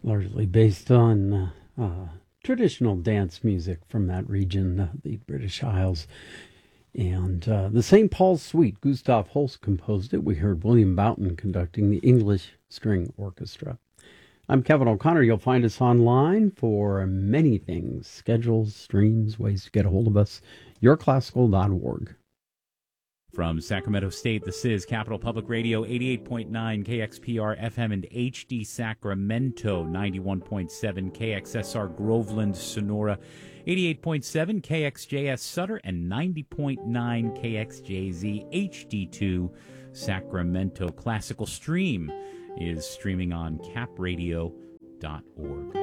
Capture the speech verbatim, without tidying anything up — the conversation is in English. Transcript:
largely based on uh, uh, traditional dance music from that region, uh, the British Isles. And uh, the Saint Paul's Suite, Gustav Holst composed it. We heard William Boughton conducting the English String Orchestra. I'm Kevin O'Connor. You'll find us online for many things, schedules, streams, ways to get a hold of us, your classical dot org. From Sacramento State, this is Capital Public Radio, eighty-eight point nine K X P R F M and H D Sacramento, ninety-one point seven K X S R Groveland, Sonora, eighty-eight point seven K X J S Sutter, and ninety point nine K X J Z H D two Sacramento. Classical Stream is streaming on cap radio dot org.